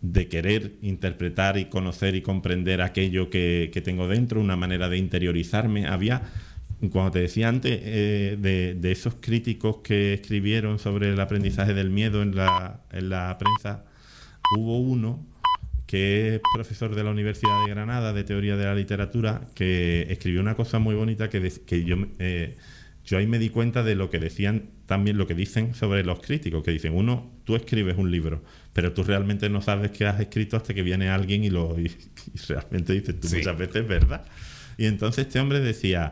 de querer interpretar y conocer y comprender aquello que tengo dentro, una manera de interiorizarme. Había, cuando te decía antes, de esos críticos que escribieron sobre el aprendizaje del miedo en la prensa, hubo uno que es profesor de la Universidad de Granada de Teoría de la Literatura, que escribió una cosa muy bonita que yo ahí me di cuenta de lo que decían también, lo que dicen sobre los críticos, que dicen, tú escribes un libro, pero tú realmente no sabes qué has escrito hasta que viene alguien y realmente dices tú, sí, muchas veces, ¿verdad? Y entonces este hombre decía,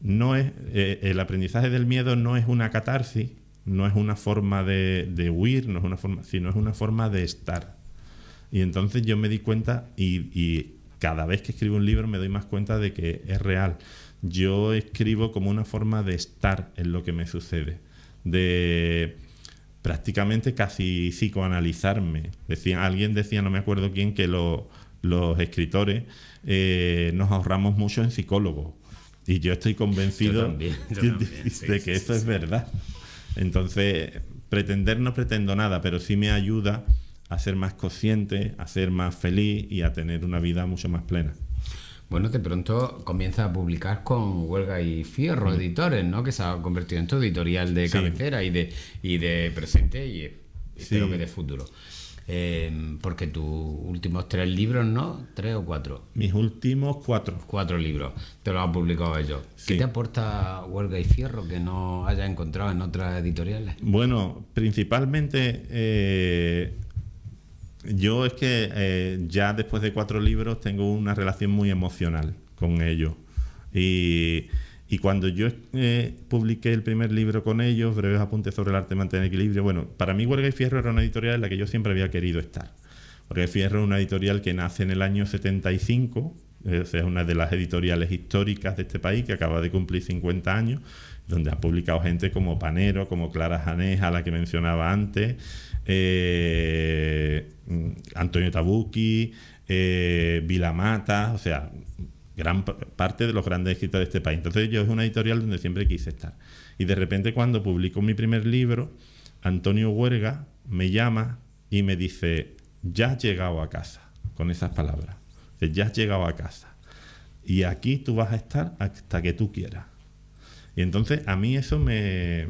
el aprendizaje del miedo no es una catarsis, no es una forma de huir, no es una forma, sino es una forma de estar. Y entonces yo me di cuenta, y cada vez que escribo un libro me doy más cuenta de que es real. Yo escribo como una forma de estar en lo que me sucede, de prácticamente casi psicoanalizarme. Alguien decía, no me acuerdo quién, que los escritores nos ahorramos mucho en psicólogos. Y yo estoy convencido de que eso es verdad. Entonces, no pretendo nada, pero sí me ayuda a ser más consciente, a ser más feliz y a tener una vida mucho más plena. Bueno, de pronto comienza a publicar con Huelga y Fierro, Editores, ¿no? Que se ha convertido en tu editorial de cabecera y de presente y espero que de futuro. Porque tus últimos 3 libros, ¿no? 3 o 4. Mis últimos 4. 4 libros, te los han publicado ellos. Sí. ¿Qué te aporta Huelga y Fierro que no hayas encontrado en otras editoriales? Bueno, principalmente yo es que ya después de 4 libros tengo una relación muy emocional con ellos. Y cuando yo publiqué el primer libro con ellos, Breves apuntes sobre el arte de mantener equilibrio, bueno, para mí Huelga y Fierro era una editorial en la que yo siempre había querido estar. Huelga y Fierro es una editorial que nace en el año 75, o sea, es una de las editoriales históricas de este país que acaba de cumplir 50 años, donde ha publicado gente como Panero, como Clara Janés, a la que mencionaba antes, Antonio Tabucchi, Vilamata, o sea, gran parte de los grandes escritores de este país. Entonces yo es una editorial donde siempre quise estar. Y de repente cuando publico mi primer libro, Antonio Huerga me llama y me dice, ya has llegado a casa, con esas palabras. Dice, ya has llegado a casa. Y aquí tú vas a estar hasta que tú quieras. Y entonces a mí eso hombre,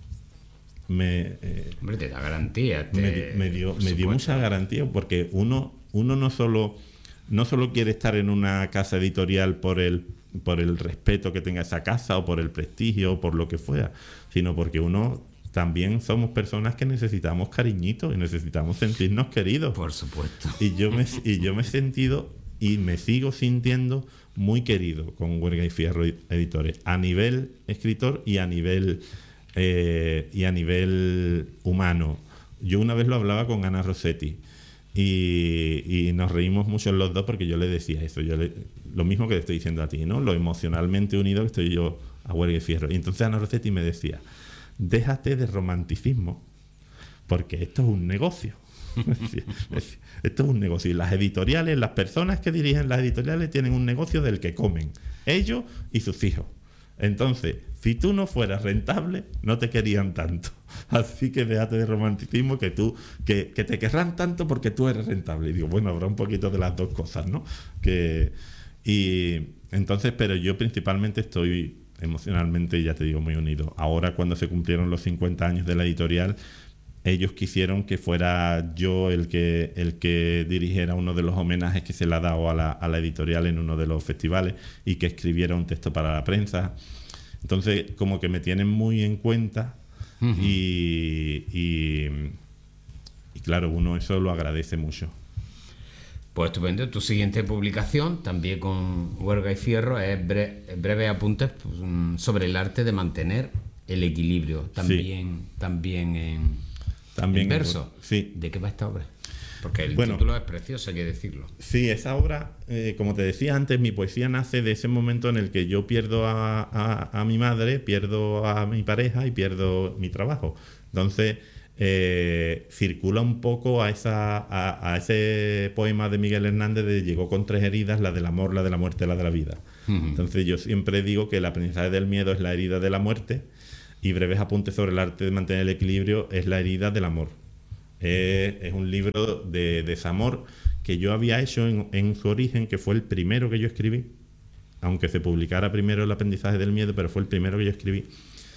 te da garantía. Me dio mucha garantía, porque uno no solo quiere estar en una casa editorial por el respeto que tenga esa casa o por el prestigio o por lo que fuera, sino porque uno también somos personas que necesitamos cariñitos y necesitamos sentirnos queridos. Por supuesto. Y yo me he sentido y me sigo sintiendo muy querido con Huelga y Fierro Editores, a nivel escritor y a nivel humano. Yo una vez lo hablaba con Ana Rossetti y nos reímos mucho los dos porque yo le decía eso, lo mismo que te estoy diciendo a ti, ¿no? Lo emocionalmente unido que estoy yo a Huelga y Fierro. Y entonces Ana Rossetti me decía, déjate de romanticismo, porque esto es un negocio. Esto es un negocio, y las editoriales, las personas que dirigen las editoriales tienen un negocio del que comen ellos y sus hijos. Entonces, si tú no fueras rentable, no te querían tanto. Así que déjate de romanticismo, que te querrán tanto porque tú eres rentable. Y digo, bueno, habrá un poquito de las dos cosas, ¿no? Y entonces, pero yo principalmente estoy emocionalmente, ya te digo, muy unido. Ahora, cuando se cumplieron los 50 años de la editorial, ellos quisieron que fuera yo el que dirigiera uno de los homenajes que se le ha dado a la editorial en uno de los festivales y que escribiera un texto para la prensa. Entonces, como que me tienen muy en cuenta. Uh-huh. Y claro, uno eso lo agradece mucho. Pues estupendo. Tu siguiente publicación, también con Huelga y Fierro, es breves apuntes sobre el arte de mantener el equilibrio. También en verso. Sí. ¿De qué va esta obra? Porque el título es precioso, hay que decirlo. Sí, esa obra, como te decía antes, mi poesía nace de ese momento en el que yo pierdo a mi madre, pierdo a mi pareja y pierdo mi trabajo. Entonces, circula un poco a ese poema de Miguel Hernández de llegó con 3 heridas, la del amor, la de la muerte, la de la vida. Uh-huh. Entonces yo siempre digo que el aprendizaje del miedo es la herida de la muerte y breves apuntes sobre el arte de mantener el equilibrio es la herida del amor. Es un libro de desamor que yo había hecho en su origen, que fue el primero que yo escribí, aunque se publicara primero El aprendizaje del miedo, pero fue el primero que yo escribí.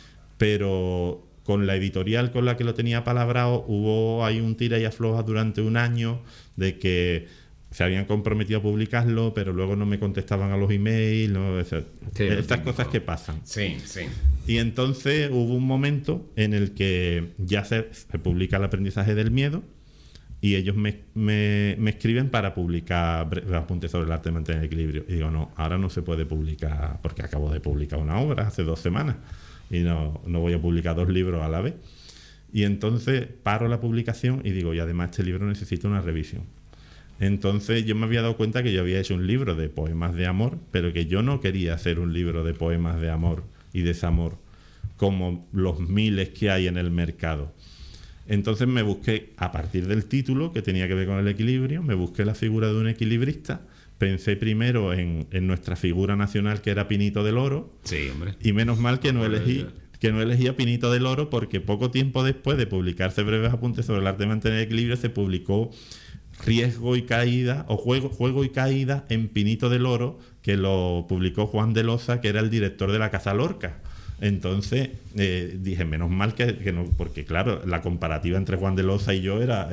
Pero con la editorial con la que lo tenía palabrado, hubo ahí un tira y afloja durante un año de que se habían comprometido a publicarlo, pero luego no me contestaban a los emails, ¿no? Estas cosas que pasan. Sí, sí. Y entonces hubo un momento en el que ya se publica El aprendizaje del miedo, y ellos me escriben para publicar apuntes sobre el arte de mantener el equilibrio. Y digo, no, ahora no se puede publicar, porque acabo de publicar una obra hace 2 semanas y no voy a publicar 2 libros a la vez. Y entonces paro la publicación y digo, y además este libro necesita una revisión. Entonces yo me había dado cuenta que yo había hecho un libro de poemas de amor, pero que yo no quería hacer un libro de poemas de amor y desamor como los miles que hay en el mercado. Entonces me busqué, a partir del título, que tenía que ver con el equilibrio, me busqué la figura de un equilibrista. Pensé primero en nuestra figura nacional, que era Pinito del Oro. Sí, hombre. Y menos mal que no elegí a Pinito del Oro, porque poco tiempo después de publicarse Breves apuntes sobre el arte de mantener el equilibrio, se publicó Riesgo y Caída, o Juego y Caída en Pinito del Oro, que lo publicó Juan de Loza, que era el director de la Casa Lorca. Entonces dije, menos mal que no, porque claro, la comparativa entre Juan de Loza y yo era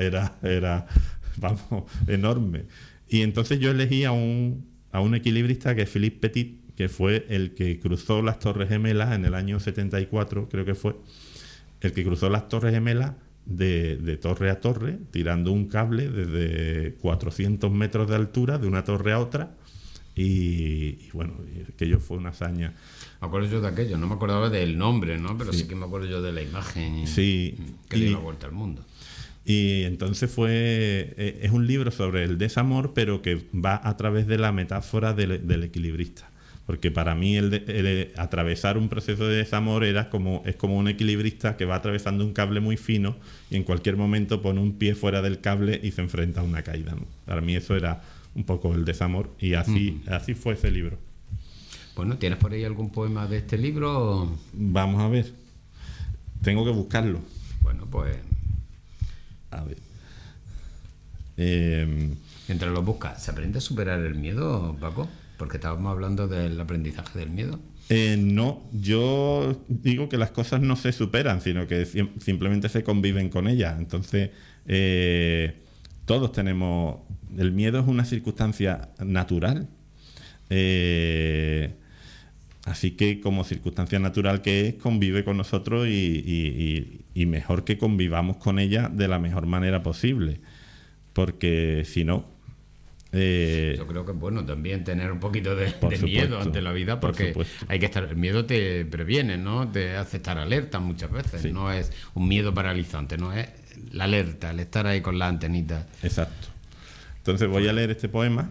vamos, enorme. Y entonces yo elegí a un equilibrista, que es Philippe Petit, que fue el que cruzó las Torres Gemelas en el año 74, creo que fue, el que cruzó las Torres Gemelas de torre a torre, tirando un cable desde 400 metros de altura de una torre a otra. Y bueno, aquello fue una hazaña. Me acuerdo yo de aquello, no me acordaba del nombre, ¿no? Pero sí que me acuerdo yo de la imagen, sí, que dio la vuelta al mundo. Y entonces es un libro sobre el desamor, pero que va a través de la metáfora del equilibrista. Porque para mí el atravesar un proceso de desamor es como un equilibrista que va atravesando un cable muy fino y en cualquier momento pone un pie fuera del cable y se enfrenta a una caída, ¿no? Para mí eso era un poco el desamor, y así fue ese libro. Bueno, ¿tienes por ahí algún poema de este libro? Vamos a ver. Tengo que buscarlo. Bueno, pues... A ver. Mientras lo buscas, ¿se aprende a superar el miedo, Paco? Porque estábamos hablando del aprendizaje del miedo. No, yo digo que las cosas no se superan, sino que simplemente se conviven con ellas. Entonces, todos tenemos... El miedo es una circunstancia natural. Así que como circunstancia natural que es, convive con nosotros y mejor que convivamos con ella de la mejor manera posible. Porque si no... Yo creo que es bueno también tener un poquito de miedo ante la vida, porque hay que estar, el miedo te previene, ¿no? Te hace estar alerta muchas veces. Sí. No es un miedo paralizante, no es la alerta, el estar ahí con la antenita. Exacto. Entonces voy a leer este poema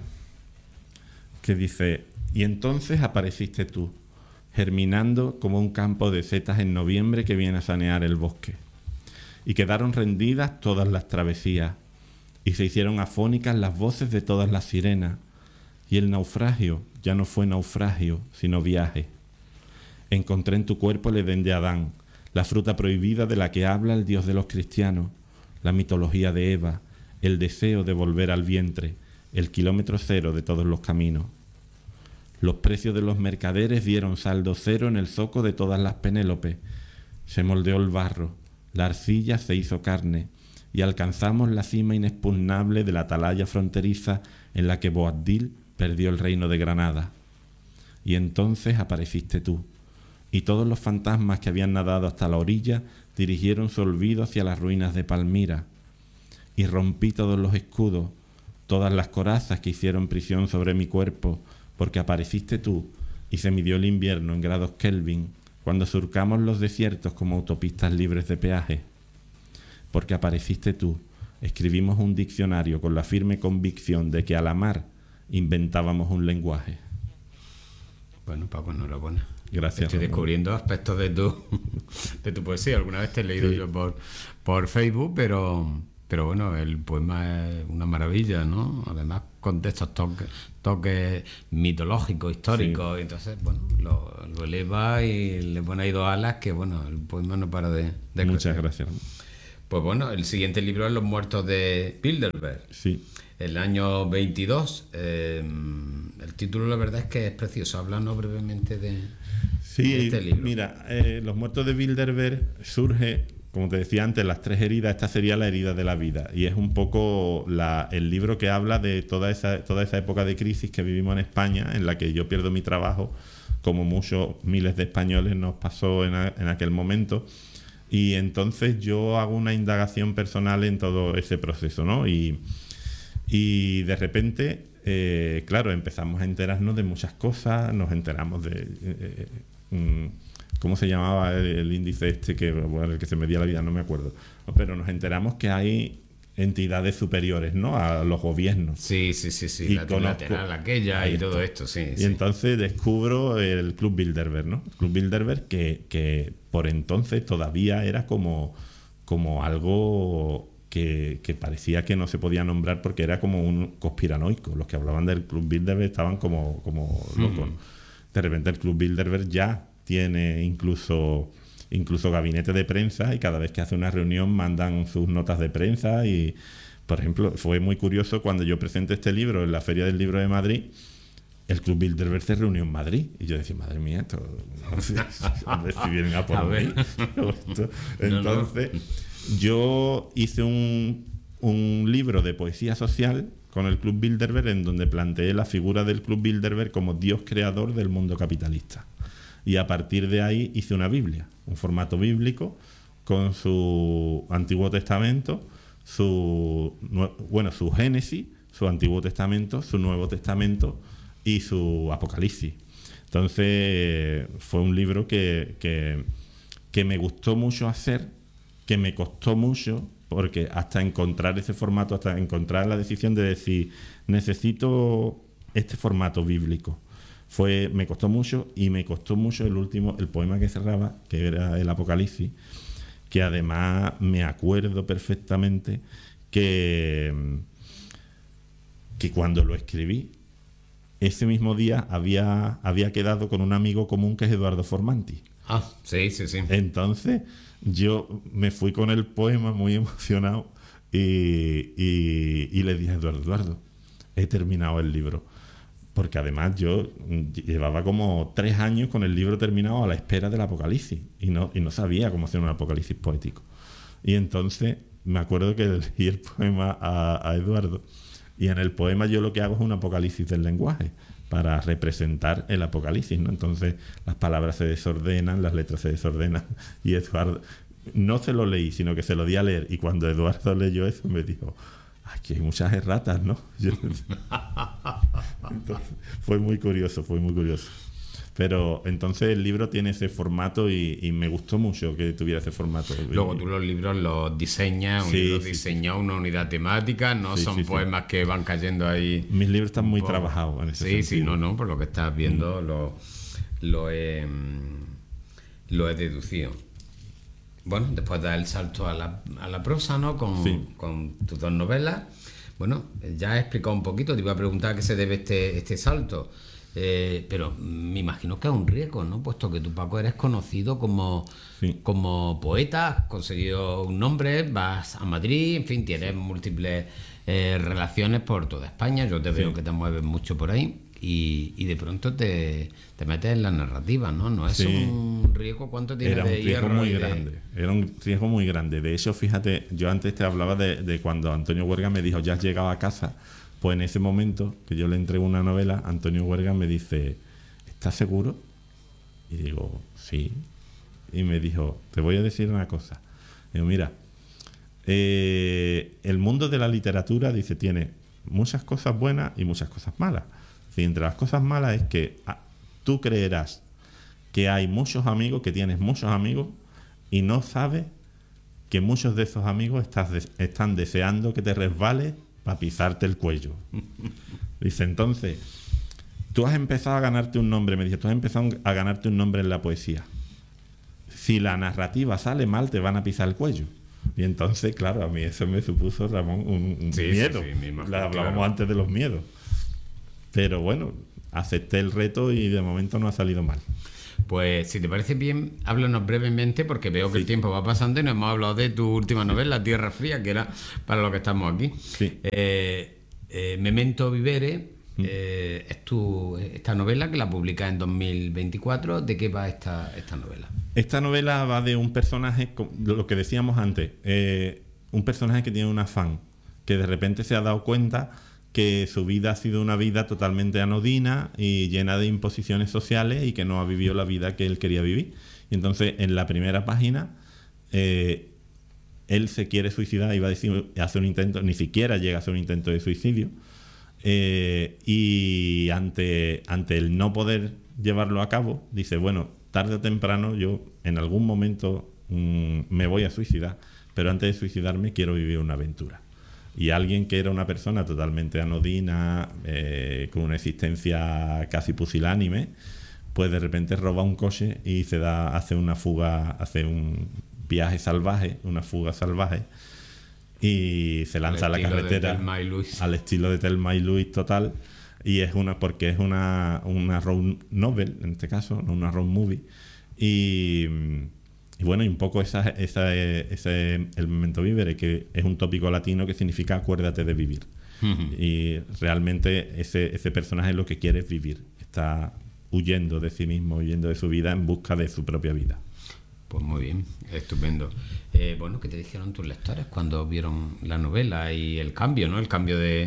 que dice: y entonces apareciste tú, germinando como un campo de setas en noviembre que viene a sanear el bosque. Y quedaron rendidas todas las travesías, y se hicieron afónicas las voces de todas las sirenas, y el naufragio ya no fue naufragio, sino viaje. Encontré en tu cuerpo el Edén de Adán, la fruta prohibida de la que habla el Dios de los cristianos, la mitología de Eva, el deseo de volver al vientre, el kilómetro cero de todos los caminos. Los precios de los mercaderes dieron saldo cero en el zoco de todas las Penélopes. Se moldeó el barro, la arcilla se hizo carne, y alcanzamos la cima inexpugnable de la atalaya fronteriza en la que Boabdil perdió el reino de Granada. Y entonces apareciste tú, y todos los fantasmas que habían nadado hasta la orilla dirigieron su olvido hacia las ruinas de Palmira. Y rompí todos los escudos, todas las corazas que hicieron prisión sobre mi cuerpo, porque apareciste tú, y se midió el invierno en grados Kelvin, cuando surcamos los desiertos como autopistas libres de peaje. Porque apareciste tú, escribimos un diccionario con la firme convicción de que al amar inventábamos un lenguaje. Bueno, Paco, enhorabuena. Gracias. Estoy descubriendo aspectos de tu poesía. Alguna vez te he leído yo por Facebook, pero bueno, el poema es una maravilla, ¿no? Además, con estos toques mitológicos, históricos. Sí. Entonces, bueno, lo eleva y le pone ahí 2 alas que, bueno, el poema no para de Muchas crecer. Gracias. Pues bueno, el siguiente libro es Los muertos de Bilderberg. Sí. El año 22. El título la verdad es que es precioso. Háblanos brevemente de este libro. Mira, Los muertos de Bilderberg surge, como te decía antes, las 3 heridas. Esta sería la herida de la vida, y es un poco el libro que habla de toda esa época de crisis que vivimos en España, en la que yo pierdo mi trabajo, como muchos miles de españoles nos pasó en aquel momento. Y entonces yo hago una indagación personal en todo ese proceso, ¿no? Y de repente, claro, empezamos a enterarnos de muchas cosas. Nos enteramos de ¿cómo se llamaba el índice el que se medía la vida? No me acuerdo. Pero nos enteramos que hay entidades superiores, ¿no?, a los gobiernos. Sí. Y la trilateral aquella y todo esto, sí. Y entonces descubro el Club Bilderberg, ¿no? El Club Bilderberg que por entonces todavía era como algo que parecía que no se podía nombrar, porque era como un conspiranoico. Los que hablaban del Club Bilderberg estaban como locos. De repente el Club Bilderberg ya tiene incluso gabinete de prensa, y cada vez que hace una reunión mandan sus notas de prensa. Y, por ejemplo, fue muy curioso cuando yo presenté este libro en la Feria del Libro de Madrid. El Club Bilderberg se reunió en Madrid, y yo decía, madre mía, esto, no sé, si vienen a por mí. Entonces, yo hice un libro de poesía social con el Club Bilderberg, en donde planteé la figura del Club Bilderberg como Dios creador del mundo capitalista. Y a partir de ahí hice una Biblia, un formato bíblico, con su Antiguo Testamento, su Génesis, su Antiguo Testamento, su Nuevo Testamento y su Apocalipsis. Entonces fue un libro que me gustó mucho hacer, que me costó mucho, porque hasta encontrar ese formato, hasta encontrar la decisión de decir, necesito este formato bíblico, me costó mucho. Y me costó mucho el poema que cerraba, que era el Apocalipsis, que además me acuerdo perfectamente que cuando lo escribí, ese mismo día había quedado con un amigo común, que es Eduardo Formanti. Ah, sí. Entonces yo me fui con el poema muy emocionado y le dije a Eduardo, he terminado el libro. Porque además yo llevaba como 3 años con el libro terminado a la espera del Apocalipsis, y no sabía cómo hacer un Apocalipsis poético. Y entonces me acuerdo que leí el poema a Eduardo, y en el poema yo lo que hago es un apocalipsis del lenguaje para representar el Apocalipsis, ¿no? Entonces las palabras se desordenan, las letras se desordenan, y Eduardo, no se lo leí, sino que se lo di a leer, y cuando Eduardo leyó eso me dijo, aquí hay muchas erratas, ¿no? Entonces, fue muy curioso. Pero entonces el libro tiene ese formato, y me gustó mucho que tuviera ese formato. Luego tú los libros los diseñas, diseñado una unidad temática, no son poemas que van cayendo ahí. Mis libros están muy trabajados en ese sentido. Sí, por lo que estás viendo lo he deducido. Bueno, después da el salto a la prosa, ¿no? Con tus 2 novelas. Bueno, ya he explicado un poquito, te iba a preguntar a qué se debe este salto. Pero me imagino que es un riesgo, ¿no? Puesto que tú, Paco, eres conocido como poeta, has conseguido un nombre, vas a Madrid, en fin, tienes múltiples relaciones por toda España. Yo te veo que te mueves mucho por ahí. Y de pronto te metes en la narrativa, ¿no? No es un riesgo. ¿Cuánto tiene de hierro? Era un riesgo muy grande. De hecho, fíjate, yo antes te hablaba de cuando Antonio Huerga me dijo, ya has llegado a casa. Pues en ese momento que yo le entrego una novela, Antonio Huerga me dice, ¿estás seguro? Y digo, sí. Y me dijo, te voy a decir una cosa. Digo, mira, el mundo de la literatura, dice, tiene muchas cosas buenas y muchas cosas malas. Y entre las cosas malas es que tú creerás que hay muchos amigos, que tienes muchos amigos, y no sabes que muchos de esos amigos están deseando que te resbales para pisarte el cuello. Dice, entonces, tú has empezado a ganarte un nombre, me dice, tú has empezado a ganarte un nombre en la poesía. Si la narrativa sale mal, te van a pisar el cuello. Y entonces, claro, a mí eso me supuso, Ramón, un miedo. Hablábamos antes de los miedos. Pero bueno, acepté el reto y de momento no ha salido mal. Pues si te parece bien, háblanos brevemente, porque veo que el tiempo va pasando y nos hemos hablado de tu última novela, Tierra Fría, que era para lo que estamos aquí. Sí. Memento Vivere, esta novela que la publicas en 2024. ¿De qué va esta novela? Esta novela va de un personaje, lo que decíamos antes, un personaje que tiene un afán, que de repente se ha dado cuenta que su vida ha sido una vida totalmente anodina y llena de imposiciones sociales y que no ha vivido la vida que él quería vivir. Y entonces, en la primera página, él se quiere suicidar, iba a decir, hace un intento, ni siquiera llega a hacer un intento de suicidio. Y ante el no poder llevarlo a cabo, dice, bueno, tarde o temprano yo en algún momento me voy a suicidar, pero antes de suicidarme quiero vivir una aventura. Y alguien que era una persona totalmente anodina, con una existencia casi pusilánime, pues de repente roba un coche y hace una fuga, hace un viaje salvaje, una fuga salvaje, y se lanza a la carretera al estilo de Thelma y Louise total. Y porque es una road novel, en este caso, no una road movie. Y bueno, y un poco ese es el Memento Vivere, que es un tópico latino que significa acuérdate de vivir. Uh-huh. Y realmente ese personaje lo que quiere es vivir. Está huyendo de sí mismo, huyendo de su vida en busca de su propia vida. Pues muy bien, estupendo. Bueno, ¿qué te dijeron tus lectores cuando vieron la novela y el cambio, ¿no? El cambio de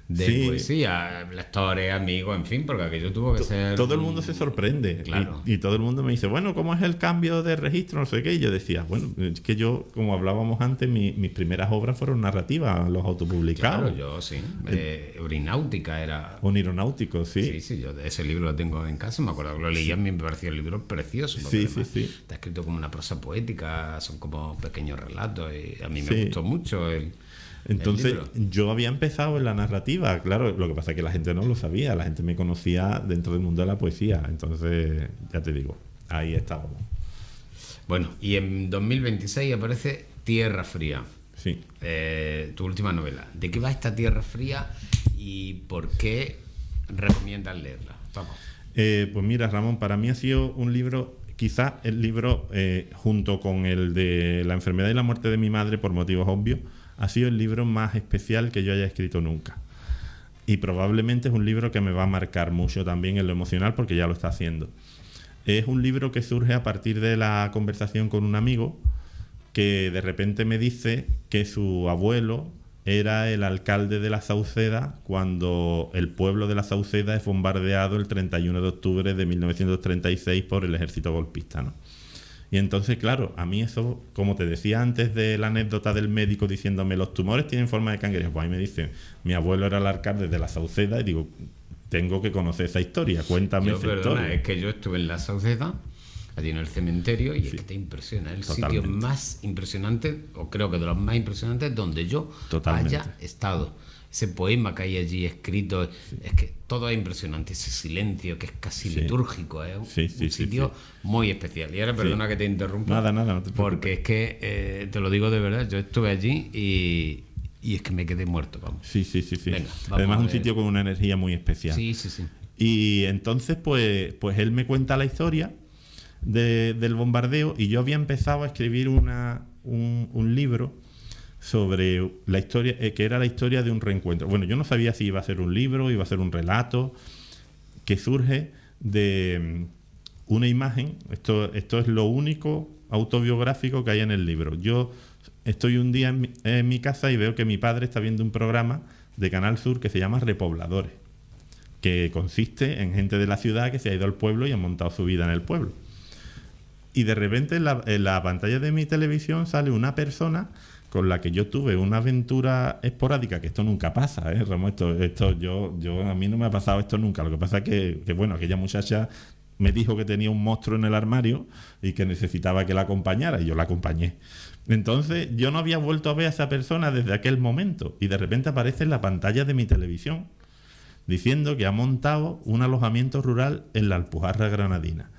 poesía, lectores, amigos, en fin, porque aquello tuvo que ser... Todo el mundo se sorprende, claro. Y todo el mundo me dice, bueno, ¿cómo es el cambio de registro? No sé qué. Y yo decía, bueno, es que yo, como hablábamos antes, mis primeras obras fueron narrativas, los autopublicados. Claro, yo sí. Orináutica era... Onironáutico, sí. Sí, yo ese libro lo tengo en casa, me acuerdo que lo leí, a mí me pareció el libro precioso. Sí. Está escrito como una prosa poética, son como pequeños relatos, y a mí me gustó mucho Entonces, yo había empezado en la narrativa, claro, lo que pasa es que la gente no lo sabía, la gente me conocía dentro del mundo de la poesía, entonces, ya te digo, ahí estábamos. Bueno, y en 2026 aparece Tierra Fría, sí. Tu última novela. ¿De qué va esta Tierra Fría y por qué recomiendas leerla? Vamos. Pues mira, Ramón, para mí ha sido un libro, quizás el libro, junto con el de La enfermedad y la muerte de mi madre, por motivos obvios, ha sido el libro más especial que yo haya escrito nunca. Y probablemente es un libro que me va a marcar mucho también en lo emocional, porque ya lo está haciendo. Es un libro que surge a partir de la conversación con un amigo que de repente me dice que su abuelo era el alcalde de La Sauceda cuando el pueblo de La Sauceda es bombardeado el 31 de octubre de 1936 por el ejército golpista, ¿no? Y entonces, claro, a mí eso, como te decía antes de la anécdota del médico diciéndome los tumores tienen forma de cangrejo, pues ahí me dicen, mi abuelo era el alcalde de La Sauceda, y digo, tengo que conocer esa historia, cuéntame esa historia. Es que yo estuve en La Sauceda, allí en el cementerio, y es que te impresiona, el sitio más impresionante, o creo que de los más impresionantes, donde yo haya estado. Ese poema que hay allí escrito, es que todo es impresionante, ese silencio que es casi litúrgico, un sitio muy especial. Y ahora perdona que te interrumpa, nada, no te preocupes, porque es que te lo digo de verdad, yo estuve allí y es que me quedé muerto, vamos. Sí. Venga, además un sitio con una energía muy especial. Sí. Y entonces pues él me cuenta la historia del bombardeo, y yo había empezado a escribir un libro sobre la historia, que era la historia de un reencuentro. Bueno, yo no sabía si iba a ser un libro, iba a ser un relato, que surge de una imagen. Esto es lo único autobiográfico que hay en el libro. Yo estoy un día en mi casa y veo que mi padre está viendo un programa de Canal Sur que se llama Repobladores, que consiste en gente de la ciudad que se ha ido al pueblo y ha montado su vida en el pueblo. Y de repente en la pantalla de mi televisión sale una persona con la que yo tuve una aventura esporádica, que esto nunca pasa, Ramón, a mí no me ha pasado esto nunca. Lo que pasa es que bueno, aquella muchacha me dijo que tenía un monstruo en el armario y que necesitaba que la acompañara, y yo la acompañé. Entonces yo no había vuelto a ver a esa persona desde aquel momento, y de repente aparece en la pantalla de mi televisión diciendo que ha montado un alojamiento rural en la Alpujarra Granadina.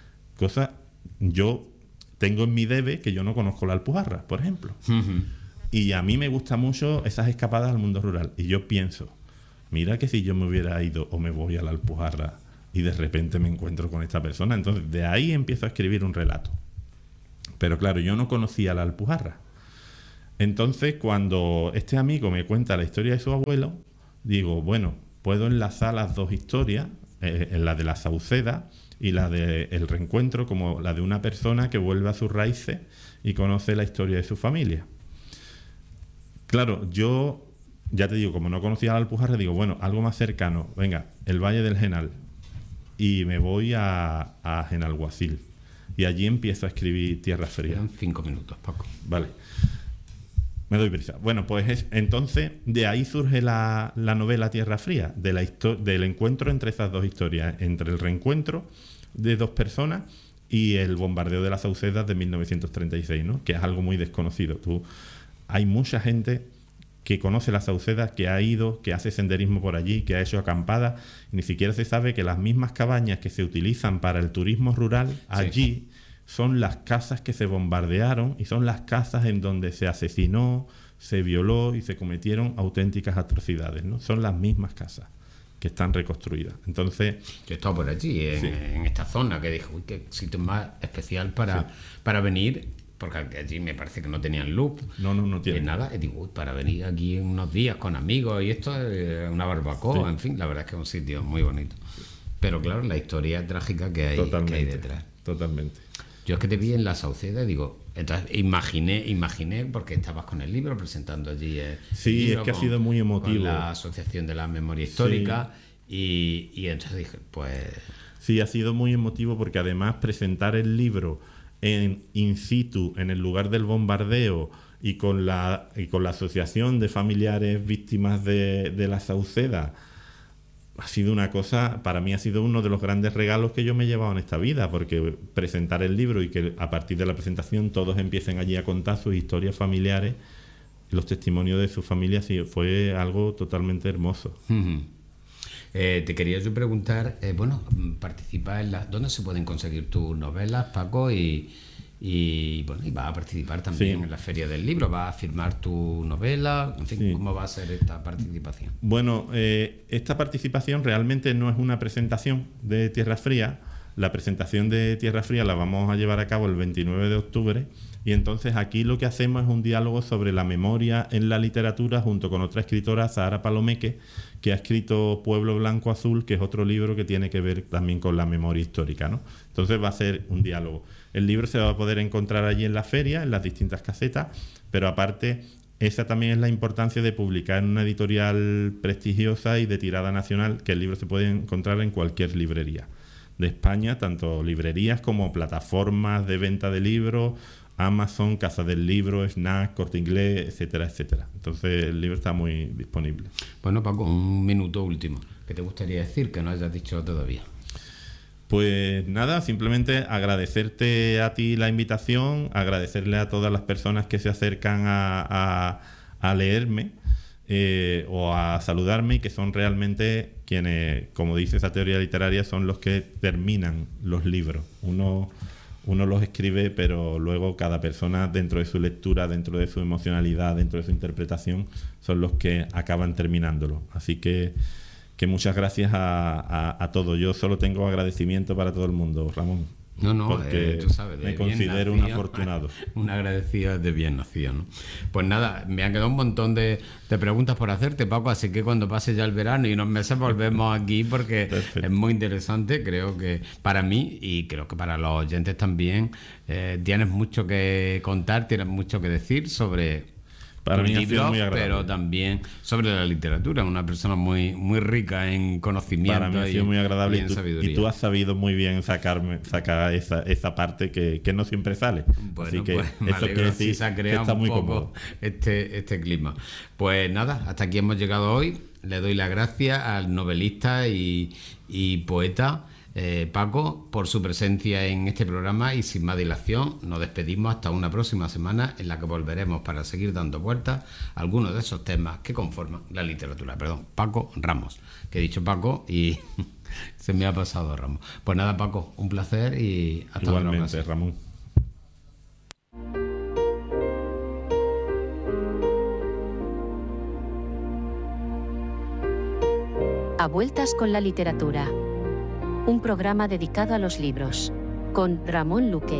Yo tengo en mi debe que yo no conozco la Alpujarra, por ejemplo. Uh-huh. Y a mí me gustan mucho esas escapadas al mundo rural. Y yo pienso, mira que si yo me hubiera ido o me voy a la Alpujarra y de repente me encuentro con esta persona. Entonces, de ahí empiezo a escribir un relato. Pero claro, yo no conocía a la Alpujarra. Entonces, cuando este amigo me cuenta la historia de su abuelo, digo, bueno, puedo enlazar las dos historias, la de la Sauceda y la de el reencuentro, como la de una persona que vuelve a sus raíces y conoce la historia de su familia. Claro, yo, ya te digo, como no conocía a la Alpujarra, digo, bueno, algo más cercano, venga, el Valle del Genal. Y me voy a Genalhuacil. Y allí empiezo a escribir Tierra Fría. Quedan 5 minutos, Paco. Vale. Me doy prisa. Bueno, pues entonces de ahí surge la novela Tierra Fría, del encuentro entre esas dos historias, entre el reencuentro de dos personas y el bombardeo de las Saucedas de 1936, ¿no? Que es algo muy desconocido. Hay mucha gente que conoce las Saucedas, que ha ido, que hace senderismo por allí, que ha hecho acampada. Ni siquiera se sabe que las mismas cabañas que se utilizan para el turismo rural allí son las casas que se bombardearon y son las casas en donde se asesinó, se violó y se cometieron auténticas atrocidades, ¿no? Son las mismas casas que están reconstruidas. Entonces, yo he estado por allí, en esta zona, que dije, uy, qué sitio más especial para venir, porque allí me parece que no tenían luz. No tienen. Nada, y digo, uy, para venir aquí unos días con amigos y esto, una barbacoa, en fin, la verdad es que es un sitio muy bonito. Pero claro, la historia trágica que hay detrás. Totalmente. Yo es que te vi en la Sauceda y digo, entonces imaginé, porque estabas con el libro presentando allí. Sí, es que ha sido muy emotivo. Con la Asociación de la Memoria Histórica, y entonces dije, pues. Sí, ha sido muy emotivo porque además presentar el libro in situ, en el lugar del bombardeo, y con la Asociación de Familiares Víctimas de la Sauceda, ha sido una cosa, para mí ha sido uno de los grandes regalos que yo me he llevado en esta vida, porque presentar el libro y que a partir de la presentación todos empiecen allí a contar sus historias familiares, los testimonios de sus familias, sí, fue algo totalmente hermoso. Te quería yo preguntar, participa ¿dónde se pueden conseguir tus novelas, Paco? Y vas a participar también en la Feria del Libro, vas a firmar tu novela, en fin, ¿cómo va a ser esta participación? Bueno, esta participación realmente no es una presentación de Tierra Fría. La presentación de Tierra Fría la vamos a llevar a cabo el 29 de octubre, y entonces aquí lo que hacemos es un diálogo sobre la memoria en la literatura junto con otra escritora, Zahara Palomeque, que ha escrito Pueblo Blanco Azul, que es otro libro que tiene que ver también con la memoria histórica, ¿no? Entonces va a ser un diálogo. El libro se va a poder encontrar allí en la feria, en las distintas casetas, pero aparte, esa también es la importancia de publicar en una editorial prestigiosa y de tirada nacional, que el libro se puede encontrar en cualquier librería de España, tanto librerías como plataformas de venta de libros, Amazon, Casa del Libro, Snack, Corte Inglés, etcétera, etcétera. Entonces el libro está muy disponible. Bueno, Paco, un minuto último. ¿Qué te gustaría decir que no hayas dicho todavía? Pues nada, simplemente agradecerte a ti la invitación, agradecerle a todas las personas que se acercan a leerme o a saludarme, y que son realmente quienes, como dice esa teoría literaria, son los que terminan los libros. Uno los escribe, pero luego cada persona, dentro de su lectura, dentro de su emocionalidad, dentro de su interpretación, son los que acaban terminándolo. Así que muchas gracias a todos. Yo solo tengo agradecimiento para todo el mundo, Ramón. No, porque tú sabes, me considero un afortunado. Un agradecido de bien nacido, ¿no? Pues nada, me han quedado un montón de preguntas por hacerte, Paco, así que cuando pase ya el verano y unos meses volvemos aquí, porque es muy interesante, creo que para mí y creo que para los oyentes también. Tienes mucho que contar, tienes mucho que decir sobre para mí ha sido muy agradable, pero también sobre la literatura. Una persona muy, muy rica en conocimiento. Para mí ha sido muy agradable, y en sabiduría. Y tú has sabido muy bien sacar esa parte que no siempre sale. Bueno, así que pues, eso quiere decir se ha creado que está un muy poco cómodo. este clima. Pues nada, hasta aquí hemos llegado hoy. Le doy las gracias al novelista y poeta Paco, por su presencia en este programa, y sin más dilación nos despedimos hasta una próxima semana en la que volveremos para seguir dando vueltas a algunos de esos temas que conforman la literatura. Perdón, Paco Ramos, que he dicho Paco y se me ha pasado Ramos. Pues nada, Paco, un placer y hasta luego. Igualmente, Ramón. A vueltas con la literatura. un programa dedicado a los libros, con Ramón Luque.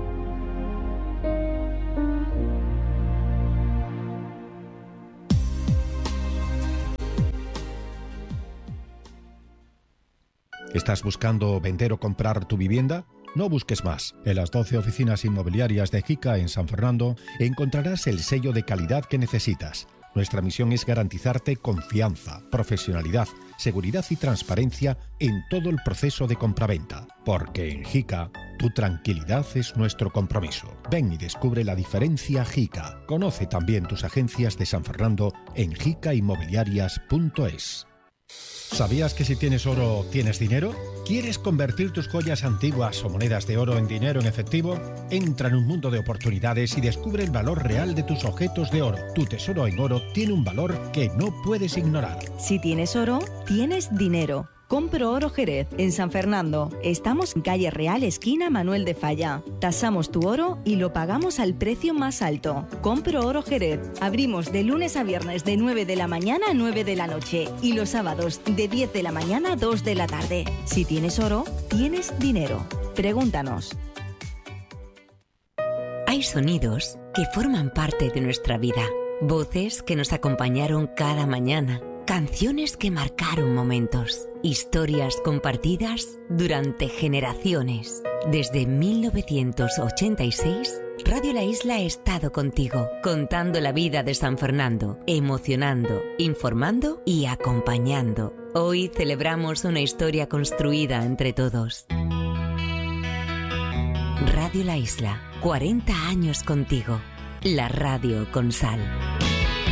¿Estás buscando vender o comprar tu vivienda? No busques más. En las 12 oficinas inmobiliarias de JICA en San Fernando encontrarás el sello de calidad que necesitas. Nuestra misión es garantizarte confianza, profesionalidad, seguridad y transparencia en todo el proceso de compraventa. Porque en JICA, tu tranquilidad es nuestro compromiso. Ven y descubre la diferencia JICA. Conoce también tus agencias de San Fernando en jicainmobiliarias.es. ¿Sabías que si tienes oro, tienes dinero? ¿Quieres convertir tus joyas antiguas o monedas de oro en dinero en efectivo? Entra en un mundo de oportunidades y descubre el valor real de tus objetos de oro. Tu tesoro en oro tiene un valor que no puedes ignorar. Si tienes oro, tienes dinero. Compro Oro Jerez, en San Fernando. Estamos en calle Real, esquina Manuel de Falla. Tasamos tu oro y lo pagamos al precio más alto. Compro Oro Jerez. Abrimos de lunes a viernes de 9 de la mañana a 9 de la noche y los sábados de 10 de la mañana a 2 de la tarde. Si tienes oro, tienes dinero. Pregúntanos. Hay sonidos que forman parte de nuestra vida. Voces que nos acompañaron cada mañana. Canciones que marcaron momentos, historias compartidas durante generaciones. Desde 1986, Radio La Isla ha estado contigo, contando la vida de San Fernando, emocionando, informando y acompañando. Hoy celebramos una historia construida entre todos. Radio La Isla, 40 años contigo. La radio con sal.